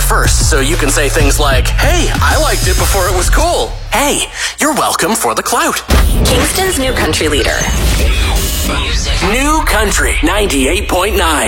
first, so you can say things like, hey, I liked it before it was cool. Hey, you're welcome for the clout. Kingston's new country leader. New Country 98.9.